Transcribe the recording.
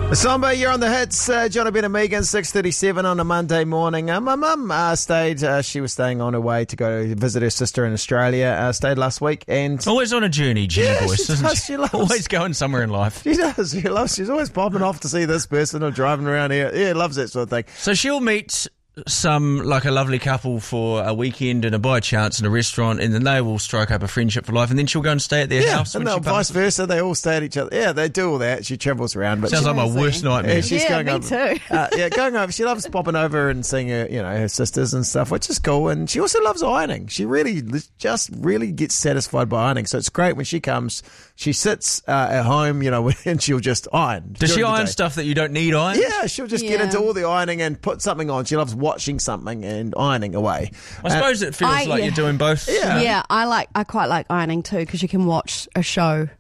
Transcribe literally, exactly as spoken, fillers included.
Samba, you're on the hits. Uh, Johnny Ben and Megan, six thirty-seven on a Monday morning. Uh, my mum uh, stayed, uh, she was staying on her way to go visit her sister in Australia, uh, stayed last week. And always on a journey, Jenny yeah, Boyce, she isn't does, she? she loves, Always going somewhere in life. She does, she loves, she's always popping off to see this person or driving around here. Yeah, loves that sort of thing. So she'll meet some, like a lovely couple for a weekend and a by chance in a restaurant, and then they will strike up a friendship for life, and then she'll go and stay at their Yeah, house. and when they'll she vice passes. versa, they all stay at each other. Yeah, they do all that. She travels around. But Sounds she, like my worst nightmare. yeah, she's Yeah, going me over, too. uh, yeah, going over. She loves popping over and seeing her, you know, her sisters and stuff, which is cool. And she also loves ironing. She really, just really gets satisfied by ironing. So it's great when she comes. She sits uh, at home, you know, and she'll just iron. Does she during the iron day. stuff that you don't need ironed? Yeah, she'll just get Yeah. into all the ironing and put something on. She loves watching something and ironing away. I suppose it feels I- like yeah. you're doing both. Yeah. Yeah, I like. I quite like ironing too because you can watch a show